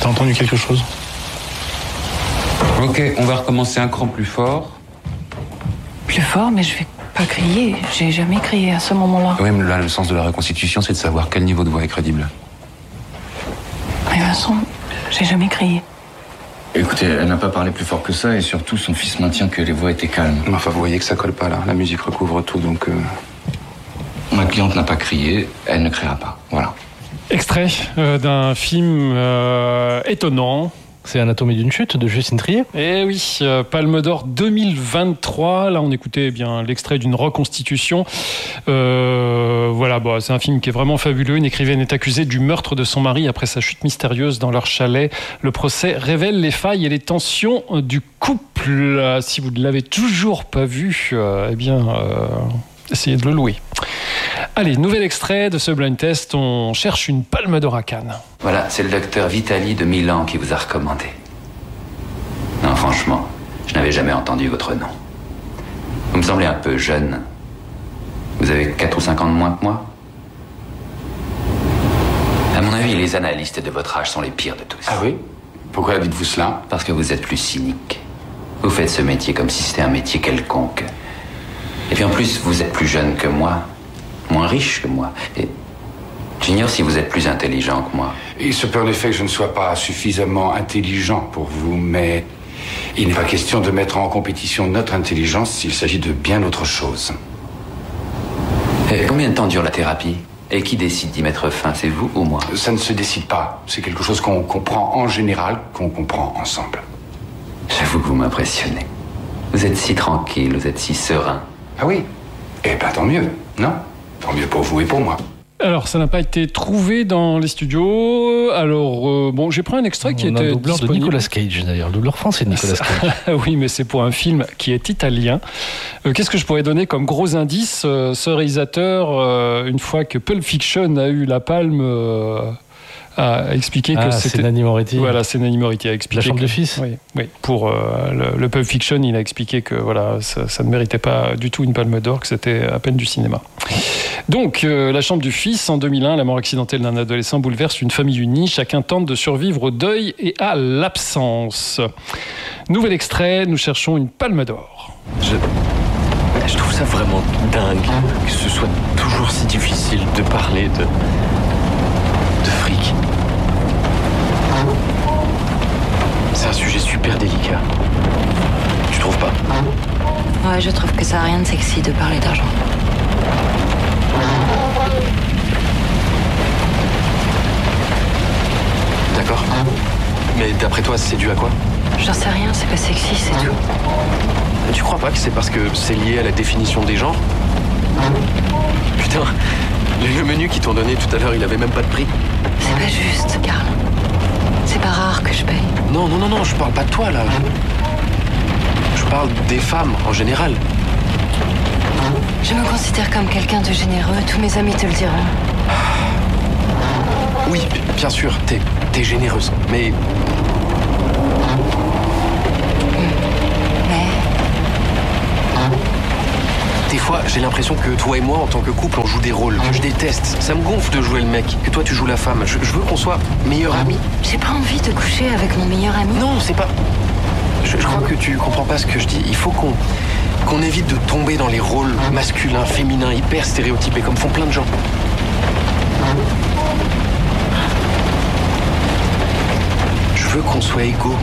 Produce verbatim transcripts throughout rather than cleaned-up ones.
T'as entendu quelque chose? Ok, on va recommencer un cran plus fort. Plus fort, mais je vais pas crier. J'ai jamais crié à ce moment-là. Oui, mais là, le sens de la reconstitution, c'est de savoir quel niveau de voix est crédible. Mais Vincent, j'ai jamais crié. Écoutez, elle n'a pas parlé plus fort que ça et surtout, son fils maintient que les voix étaient calmes. Enfin, vous voyez que ça colle pas là. La musique recouvre tout, donc... Euh... Ma cliente n'a pas crié, elle ne criera pas. Voilà. Extrait euh, d'un film euh, étonnant. C'est Anatomie d'une chute de Justine Triet. Eh oui, euh, Palme d'Or deux mille vingt-trois. Là, on écoutait eh bien l'extrait d'une reconstitution. Euh, voilà, bon, c'est un film qui est vraiment fabuleux. Une écrivaine est accusée du meurtre de son mari après sa chute mystérieuse dans leur chalet. Le procès révèle les failles et les tensions du couple. Si vous ne l'avez toujours pas vu, euh, eh bien, euh, essayez de le louer. Allez, nouvel extrait de ce blind test. On cherche une Palme d'Or à Cannes. Voilà, c'est le docteur Vitali de Milan qui vous a recommandé. Non, franchement, je n'avais jamais entendu votre nom. Vous me semblez un peu jeune. Vous avez quatre ou cinq ans de moins que moi. À mon avis, les analystes de votre âge sont les pires de tous. Ah oui? Pourquoi dites-vous cela? Parce que vous êtes plus cynique. Vous faites ce métier comme si c'était un métier quelconque. Et puis en plus, vous êtes plus jeune que moi, moins riche que moi. Et j'ignore si vous êtes plus intelligent que moi. Il se peut en effet que je ne sois pas suffisamment intelligent pour vous, mais il n'est pas question de mettre en compétition notre intelligence s'il s'agit de bien autre chose. Et combien de temps dure la thérapie? Et qui décide d'y mettre fin, c'est vous ou moi? Ça ne se décide pas. C'est quelque chose qu'on comprend en général, qu'on comprend ensemble. J'avoue que vous m'impressionnez. Vous êtes si tranquille, vous êtes si serein. Ah oui? Eh ben tant mieux, non? Tant mieux pour vous et pour moi. Alors, ça n'a pas été trouvé dans les studios. Alors, euh, bon, j'ai pris un extrait qui On était a un doubleur disponible. de Nicolas Cage, d'ailleurs. Le doubleur français de Nicolas Cage. Oui, mais c'est pour un film qui est italien. Euh, qu'est-ce que je pourrais donner comme gros indice? euh, Ce réalisateur, euh, une fois que Pulp Fiction a eu la palme... Euh, a expliqué ah, que c'était... c'est Nanni Moretti. Voilà, c'est Nanni Moretti a expliqué... La chambre que... du fils. Oui, oui. Pour euh, le, le Pulp Fiction, il a expliqué que voilà, ça, ça ne méritait pas du tout une palme d'or, que c'était à peine du cinéma. Donc, euh, La chambre du fils, en deux mille un, la mort accidentelle d'un adolescent bouleverse une famille unie. Chacun tente de survivre au deuil et à l'absence. Nouvel extrait, nous cherchons une palme d'or. Je... Je trouve ça vraiment dingue que ce soit toujours si difficile de parler de... de fric. C'est un sujet super délicat. Tu trouves pas? Ouais, je trouve que ça n'a rien de sexy de parler d'argent. D'accord. Mais d'après toi, c'est dû à quoi? J'en sais rien, c'est pas sexy, c'est tout. Tu crois pas que c'est parce que c'est lié à la définition des genres? Putain, le menu qu'ils t'ont donné tout à l'heure, il avait même pas de prix. C'est pas juste, Karl. C'est pas rare que je paye. Non, non, non, non, je parle pas de toi, là. Je parle des femmes, en général. Je me considère comme quelqu'un de généreux, tous mes amis te le diront. Oui, bien sûr, t'es, t'es généreuse, mais... Mais... Des fois, j'ai l'impression que toi et moi, en tant que couple, on joue des rôles que je déteste. Ça me gonfle de jouer le mec, que toi tu joues la femme. Je, je veux qu'on soit meilleurs amis. J'ai pas envie de coucher avec mon meilleur ami. Non, c'est pas... Je, je crois que tu comprends pas ce que je dis. Il faut qu'on qu'on évite de tomber dans les rôles masculins, féminins, hyper stéréotypés, comme font plein de gens. Je veux qu'on soit égaux.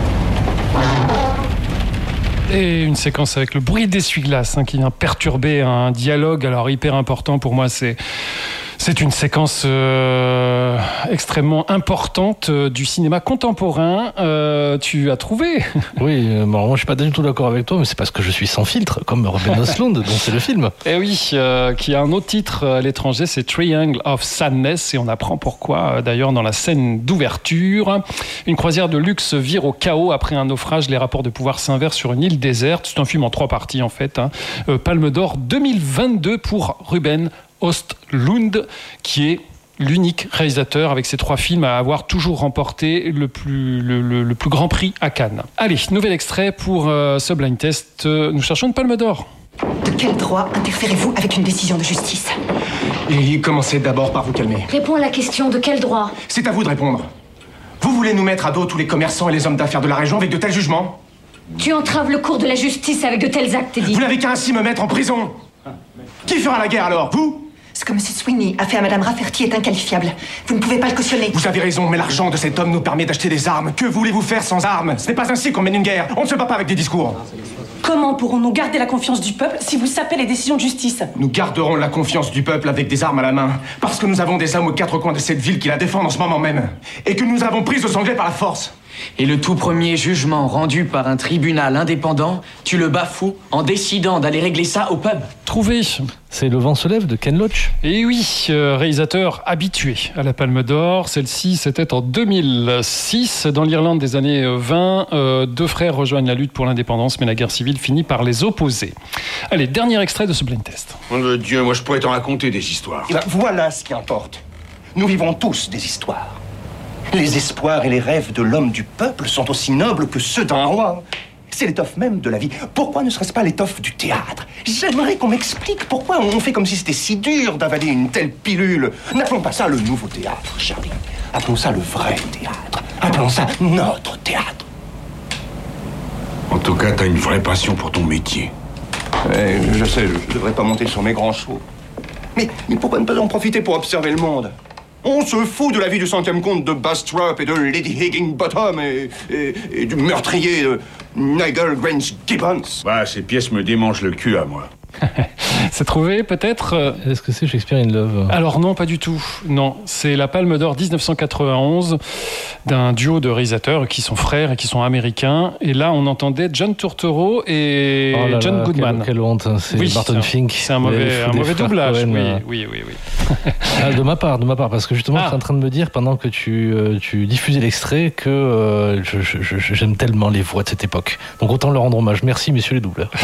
Et une séquence avec le bruit d'essuie-glace hein, qui vient perturber un dialogue. Alors hyper important pour moi, c'est... C'est une séquence euh, extrêmement importante euh, du cinéma contemporain. Euh, tu as trouvé? Oui, euh, bon, moi je suis pas du tout d'accord avec toi, mais c'est parce que je suis sans filtre, comme Ruben Östlund, dont c'est le film. Eh oui, euh, qui a un autre titre à l'étranger, c'est Triangle of Sadness, et on apprend pourquoi euh, d'ailleurs dans la scène d'ouverture. Une croisière de luxe vire au chaos après un naufrage, les rapports de pouvoir s'inversent sur une île déserte. C'est un film en trois parties en fait. Hein. Euh, Palme d'Or deux mille vingt-deux pour Ruben Östlund, qui est l'unique réalisateur avec ses trois films à avoir toujours remporté le plus, le, le, le plus grand prix à Cannes. Allez, nouvel extrait pour euh, ce blind test. Euh, nous cherchons une palme d'or. De quel droit interférez-vous avec une décision de justice? Et commencez d'abord par vous calmer. Réponds à la question, de quel droit? C'est à vous de répondre. Vous voulez nous mettre à dos tous les commerçants et les hommes d'affaires de la région avec de tels jugements? Tu entraves le cours de la justice avec de tels actes, Eddie. Vous n'avez qu'à ainsi me mettre en prison. Qui fera la guerre alors? Vous? Ce que M. Sweeney a fait à Mme Rafferty est inqualifiable. Vous ne pouvez pas le cautionner. Vous avez raison, mais l'argent de cet homme nous permet d'acheter des armes. Que voulez-vous faire sans armes? Ce n'est pas ainsi qu'on mène une guerre. On ne se bat pas avec des discours. Comment pourrons-nous garder la confiance du peuple si vous sapez les décisions de justice? Nous garderons la confiance du peuple avec des armes à la main. Parce que nous avons des hommes aux quatre coins de cette ville qui la défendent en ce moment même. Et que nous avons prise aux Anglais par la force. Et le tout premier jugement rendu par un tribunal indépendant, tu le bafoues en décidant d'aller régler ça au pub. Trouvé. C'est Le vent se lève de Ken Loach. Et oui, euh, réalisateur habitué à la Palme d'Or. Celle-ci, c'était en deux mille six. Dans l'Irlande des années vingt, euh, deux frères rejoignent la lutte pour l'indépendance, mais la guerre civile finit par les opposer. Allez, dernier extrait de ce blind test. Mon oh, Dieu, moi je pourrais t'en raconter des histoires. Et ben, voilà ce qui importe. Nous vivons tous des histoires. Les espoirs et les rêves de l'homme du peuple sont aussi nobles que ceux d'un roi. C'est l'étoffe même de la vie. Pourquoi ne serait-ce pas l'étoffe du théâtre? J'aimerais qu'on m'explique pourquoi on fait comme si c'était si dur d'avaler une telle pilule. N'appelons pas ça le nouveau théâtre, Charlie. Appelons ça le vrai théâtre. Appelons ça notre théâtre. En tout cas, t'as une vraie passion pour ton métier. Ouais, je sais, je ne devrais pas monter sur mes grands chevaux. Mais, mais pourquoi ne pas en profiter pour observer le monde? On se fout de la vie du centième comte de Bastrop et de Lady Higginbottom et, et, et du meurtrier de Nigel Grange Gibbons. Bah, ces pièces me démangent le cul à moi. C'est trouvé, peut-être? Est-ce que c'est Shakespeare in Love? Alors non, pas du tout. Non, c'est la Palme d'Or dix-neuf cent quatre-vingt-onze d'un duo de réalisateurs qui sont frères et qui sont américains. Et là, on entendait John Turturro et oh là John là, Goodman. Quelle, quelle honte, c'est oui, Barton c'est Fink. C'est un mauvais, un mauvais doublage. Cohen, oui, euh... oui, oui, oui. Ah, de ma part, de ma part, parce que justement, ah. tu es en train de me dire pendant que tu, euh, tu diffusais l'extrait que euh, je, je, je, j'aime tellement les voix de cette époque. Donc autant leur rendre hommage. Merci, messieurs les doubleurs.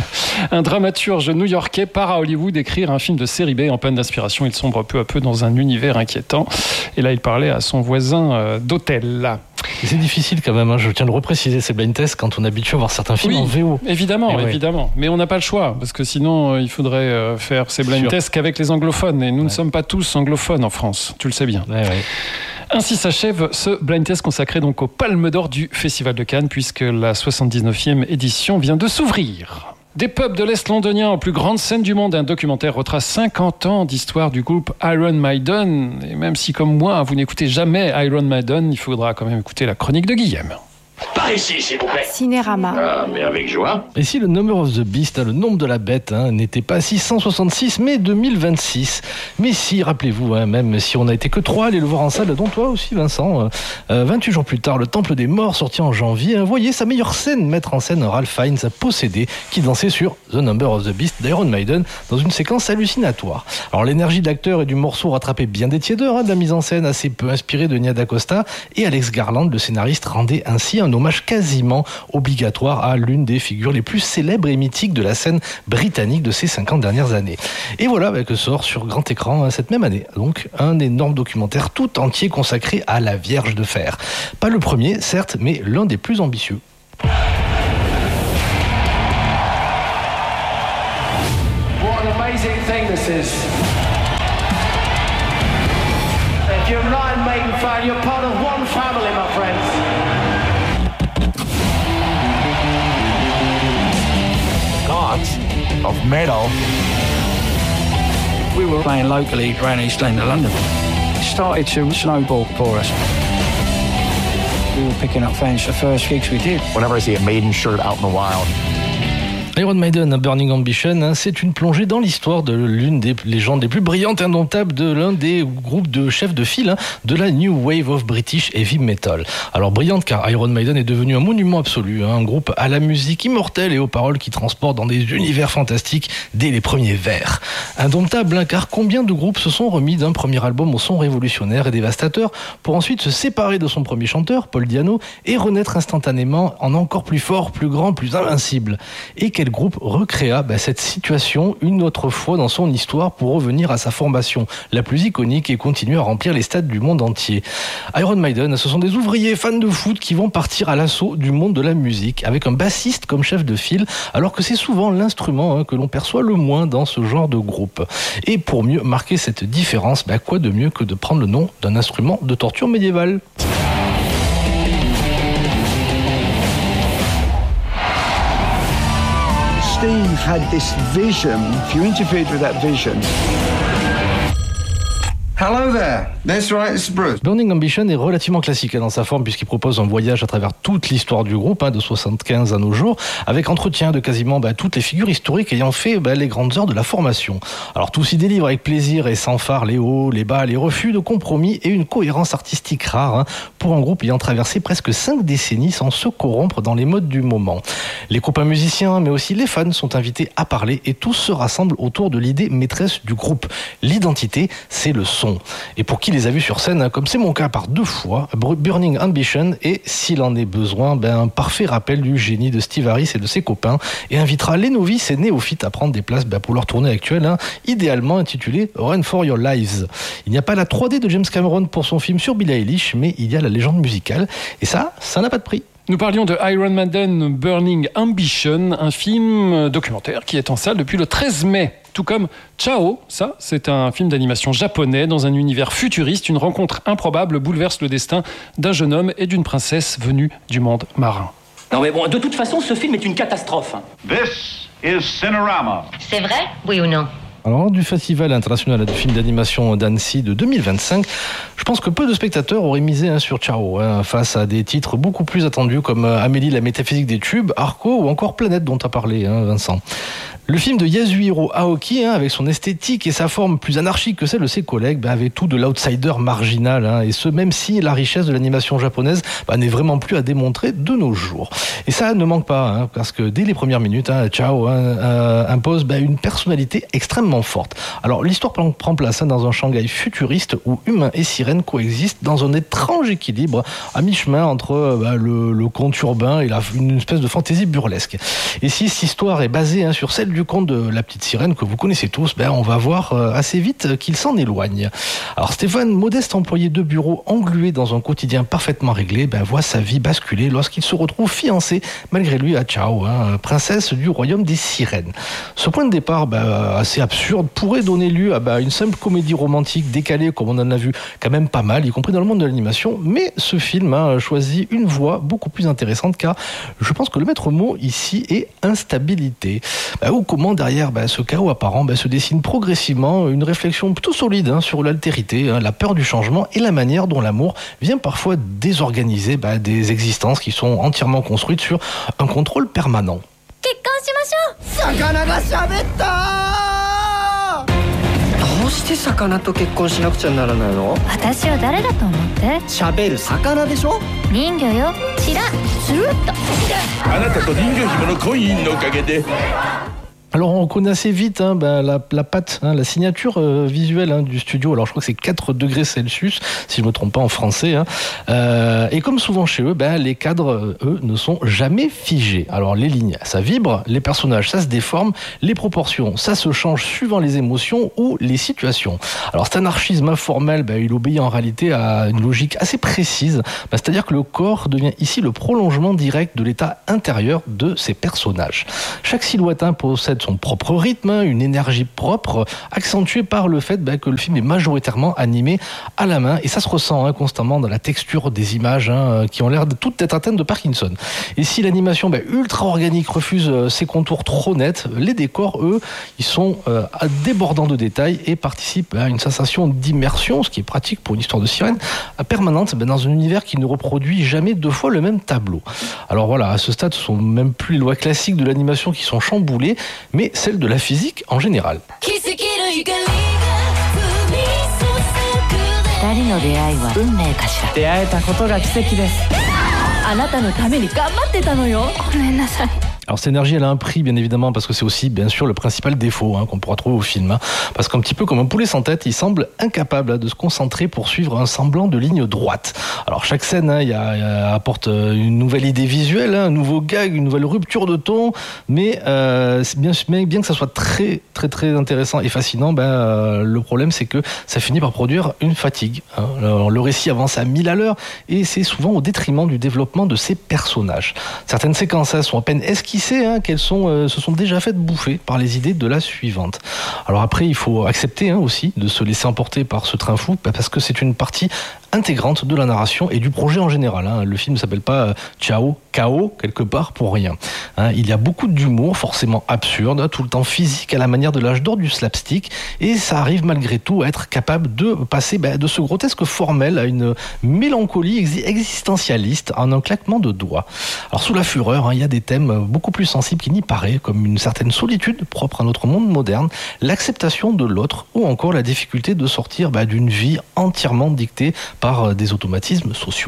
Un dramaturge new-yorkais part à Hollywood écrire un film de série B en panne d'inspiration. Il sombre peu à peu dans un univers inquiétant. Et là, il parlait à son voisin euh, d'hôtel. Et c'est difficile quand même, hein. Je tiens à le repréciser, ces blind tests quand on est habitué à voir certains films oui, en V O. Évidemment, et évidemment. Ouais. Mais on n'a pas le choix, parce que sinon, euh, il faudrait euh, faire ces blind Sûr. tests qu'avec les anglophones. Et nous ouais. ne sommes pas tous anglophones en France, tu le sais bien. Ouais, ouais. Ainsi s'achève ce blind test consacré donc aux Palmes d'Or du Festival de Cannes, puisque la soixante-dix-neuvième édition vient de s'ouvrir. Des pubs de l'Est londonien aux plus grandes scènes du monde, un documentaire retrace cinquante ans d'histoire du groupe Iron Maiden. Et même si, comme moi, vous n'écoutez jamais Iron Maiden, il faudra quand même écouter la chronique de Guillaume. Par ici, s'il vous plaît. Cinérama. Ah, mais avec joie. Et si le number of the beast, hein, le nombre de la bête, hein, n'était pas six cent soixante-six, mais deux mille vingt-six. Mais si, rappelez-vous, hein, même si on n'a été que trois, allez le voir en salle, dont toi aussi, Vincent. Euh, vingt-huit jours plus tard, le Temple des Morts, sorti en janvier, hein, voyez sa meilleure scène, mettre en scène Ralph Fiennes, possédé, qui dansait sur The Number of the Beast d'Iron Maiden, dans une séquence hallucinatoire. Alors l'énergie de l'acteur et du morceau rattrapait bien des tiédeurs, hein, de la mise en scène assez peu inspirée de Nia DaCosta, et Alex Garland, le scénariste, rendait ainsi un hommage quasiment obligatoire à l'une des figures les plus célèbres et mythiques de la scène britannique de ces cinquante dernières années. Et voilà bah, que sort sur grand écran cette même année, donc un énorme documentaire tout entier consacré à la Vierge de Fer. Pas le premier, certes, mais l'un des plus ambitieux. What an amazing thing this is. If you're an Iron Maiden fan, you're part of one family, my friends. Gods of metal. We were playing locally around East End of London. It started to snowball for us. We were picking up fans the first gigs we did. Whenever I see a Maiden shirt out in the wild, Iron Maiden, A Burning Ambition, hein, c'est une plongée dans l'histoire de l'une des légendes les plus brillantes et indomptables de l'un des groupes de chefs de file hein, de la New Wave of British Heavy Metal. Alors brillante car Iron Maiden est devenu un monument absolu, hein, un groupe à la musique immortelle et aux paroles qui transportent dans des univers fantastiques dès les premiers vers. Indomptable hein, car combien de groupes se sont remis d'un premier album au son révolutionnaire et dévastateur pour ensuite se séparer de son premier chanteur, Paul Di'Anno, et renaître instantanément en encore plus fort, plus grand, plus invincible. Et quel groupe recréa bah, cette situation une autre fois dans son histoire pour revenir à sa formation la plus iconique et continuer à remplir les stades du monde entier. Iron Maiden, ce sont des ouvriers fans de foot qui vont partir à l'assaut du monde de la musique avec un bassiste comme chef de file, alors que c'est souvent l'instrument hein, que l'on perçoit le moins dans ce genre de groupe. Et pour mieux marquer cette différence, bah, quoi de mieux que de prendre le nom d'un instrument de torture médiévale ? Steve had this vision. If you interfered with that vision. Hello there. That's right, it's Bruce. Burning Ambition est relativement classique hein, dans sa forme puisqu'il propose un voyage à travers toute l'histoire du groupe, hein, de soixante-quinze à nos jours, avec entretien de quasiment bah, toutes les figures historiques ayant fait bah, les grandes heures de la formation. Alors tout s'y délivre avec plaisir et sans phare, les hauts, les bas, les refus de compromis et une cohérence artistique rare hein, pour un groupe ayant traversé presque cinq décennies sans se corrompre dans les modes du moment. Les copains musiciens, mais aussi les fans sont invités à parler et tous se rassemblent autour de l'idée maîtresse du groupe. L'identité, c'est le son. Et pour qui les a vus sur scène, comme c'est mon cas par deux fois, Burning Ambition est, s'il en est besoin, ben, un parfait rappel du génie de Steve Harris et de ses copains et invitera les novices et néophytes à prendre des places ben, pour leur tournée actuelle, hein, idéalement intitulée Run for Your Lives. Il n'y a pas la trois D de James Cameron pour son film sur Billie Eilish, mais il y a la légende musicale et ça, ça n'a pas de prix. Nous parlions de Iron Maiden Burning Ambition, un film documentaire qui est en salle depuis le treize mai. Tout comme Ciao, ça, c'est un film d'animation japonais dans un univers futuriste. Une rencontre improbable bouleverse le destin d'un jeune homme et d'une princesse venue du monde marin. Non mais bon, de toute façon, ce film est une catastrophe. This is Cinerama. C'est vrai, oui ou non? Alors, du Festival international de films d'animation d'Annecy de deux mille vingt-cinq, je pense que peu de spectateurs auraient misé hein, sur Ciao, hein, face à des titres beaucoup plus attendus comme Amélie, la métaphysique des tubes, Arco ou encore Planète dont tu as parlé, hein, Vincent. Le film de Yasuhiro Aoki, hein, avec son esthétique et sa forme plus anarchique que celle de ses collègues, bah, avait tout de l'outsider marginal, hein, et ce même si la richesse de l'animation japonaise bah, n'est vraiment plus à démontrer de nos jours. Et ça ne manque pas, hein, parce que dès les premières minutes, hein, Ciao hein, euh, impose bah, une personnalité extrêmement forte. Alors l'histoire prend place hein, dans un Shanghai futuriste où humains et sirènes coexistent dans un étrange équilibre à mi-chemin entre bah, le, le conte urbain et la, une espèce de fantaisie burlesque. Et si cette histoire est basée hein, sur celle du conte de la petite sirène que vous connaissez tous, ben on va voir euh, assez vite qu'il s'en éloigne. Alors Stéphane, modeste employé de bureau englué dans un quotidien parfaitement réglé, ben, voit sa vie basculer lorsqu'il se retrouve fiancé malgré lui à Ciao, hein, princesse du royaume des sirènes. Ce point de départ ben, assez absurde pourrait donner lieu à ben, une simple comédie romantique décalée comme on en a vu quand même pas mal, y compris dans le monde de l'animation, mais ce film hein, choisit une voie beaucoup plus intéressante car je pense que le maître mot ici est instabilité. Ben, ou comment derrière ben, ce chaos apparent ben, se dessine progressivement une réflexion plutôt solide hein, sur l'altérité, hein, la peur du changement et la manière dont l'amour vient parfois désorganiser ben, des existences qui sont entièrement construites sur un contrôle permanent. どうして魚と結婚しなくちゃならないの？ 私を誰だと思って？ 喋る魚でしょ？ 人魚よ。チラッスルッと。 あなたと人魚姫の婚姻のおかげで。 Alors on connaît assez vite hein, bah, la, la patte, hein, la signature euh, visuelle hein, du studio. Alors je crois que c'est quatre degrés Celsius, si je ne me trompe pas en français. Hein. Euh, et comme souvent chez eux, bah, les cadres, eux, ne sont jamais figés. Alors les lignes, ça vibre, les personnages, ça se déforme, les proportions, ça se change suivant les émotions ou les situations. Alors cet anarchisme informel, bah, il obéit en réalité à une logique assez précise. Bah, c'est-à-dire que le corps devient ici le prolongement direct de l'état intérieur de ces personnages. Chaque silhouette hein, possède son propre rythme, une énergie propre, accentuée par le fait bah, que le film est majoritairement animé à la main, et ça se ressent hein, constamment dans la texture des images hein, qui ont l'air de toutes être atteintes de Parkinson. Et si l'animation bah, ultra organique refuse euh, ses contours trop nets, les décors, eux, ils sont euh, débordants de détails et participent à une sensation d'immersion, ce qui est pratique pour une histoire de sirène, permanente bah, dans un univers qui ne reproduit jamais deux fois le même tableau. Alors voilà, à ce stade, ce sont même plus les lois classiques de l'animation qui sont chamboulées, mais celle de la physique en général. 二人の出会いは運命かしら。 出会えたことが奇跡です。 あなたのために頑張ってたのよ。ごめんなさい。 Alors cette énergie, elle a un prix, bien évidemment, parce que c'est aussi, bien sûr, le principal défaut hein, qu'on pourra trouver au film. Hein, parce qu'un petit peu comme un poulet sans tête, il semble incapable hein, de se concentrer pour suivre un semblant de ligne droite. Alors chaque scène hein, y a, y a, apporte une nouvelle idée visuelle, hein, un nouveau gag, une nouvelle rupture de ton, mais euh, bien, bien que ça soit très, très, très intéressant et fascinant, ben, euh, le problème c'est que ça finit par produire une fatigue. Hein. Alors, le récit avance à mille à l'heure et c'est souvent au détriment du développement de ses personnages. Certaines séquences hein, sont à peine esquissées, Hein, qu'elles sont, euh, se sont déjà faites bouffer par les idées de la suivante. Alors après, il faut accepter hein, aussi de se laisser emporter par ce train fou, parce que c'est une partie intégrante de la narration et du projet en général. Hein. Le film ne s'appelle pas euh, Ciao, K O, quelque part pour rien. Hein. Il y a beaucoup d'humour, forcément absurde, tout le temps physique, à la manière de l'âge d'or du slapstick, et ça arrive malgré tout à être capable de passer bah, de ce grotesque formel à une mélancolie existentialiste en un claquement de doigts. Alors sous la fureur, hein, il y a des thèmes beaucoup plus sensibles qu'il n'y paraît, comme une certaine solitude propre à notre monde moderne, l'acceptation de l'autre ou encore la difficulté de sortir bah, d'une vie entièrement dictée par euh, des automatismes sociaux.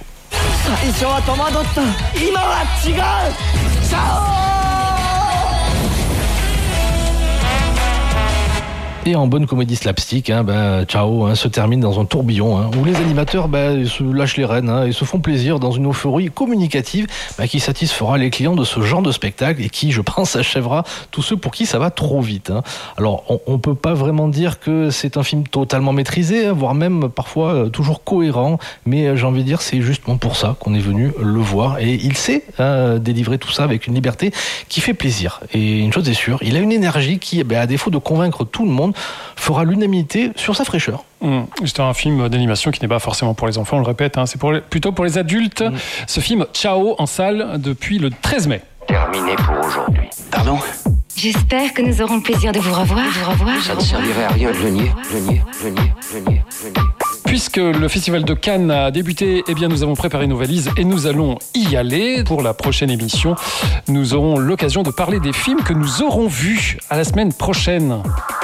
Et en bonne comédie slapstick, hein, bah, Ciao hein, se termine dans un tourbillon hein, où les animateurs bah, se lâchent les rênes hein, et se font plaisir dans une euphorie communicative bah, qui satisfera les clients de ce genre de spectacle et qui, je pense, achèvera tous ceux pour qui ça va trop vite. Hein. Alors, on ne peut pas vraiment dire que c'est un film totalement maîtrisé, hein, voire même parfois euh, toujours cohérent, mais euh, j'ai envie de dire c'est justement pour ça qu'on est venu le voir. Et il sait hein, délivrer tout ça avec une liberté qui fait plaisir. Et une chose est sûre, il a une énergie qui, bah, à défaut de convaincre tout le monde, fera l'unanimité sur sa fraîcheur. Mmh. C'est un film d'animation qui n'est pas forcément pour les enfants, on le répète, hein, c'est pour les, plutôt pour les adultes. Mmh. Ce film Ciao en salle depuis le treize mai. Terminé pour aujourd'hui. Pardon ? J'espère que nous aurons le plaisir de vous revoir. De vous revoir. Ça ne servirait à rien de le nier, le nier, le nier, le nier, le nier. Puisque le Festival de Cannes a débuté, eh bien nous avons préparé nos valises et nous allons y aller. Pour la prochaine émission, nous aurons l'occasion de parler des films que nous aurons vus à la semaine prochaine.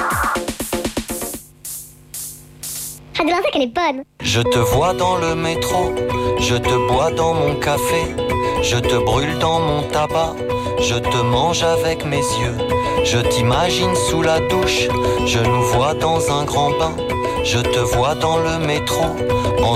Elle est bonne. Je te vois dans le métro, je te bois dans mon café, je te brûle dans mon tabac, je te mange avec mes yeux, je t'imagine sous la douche, je nous vois dans un grand bain, je te vois dans le métro.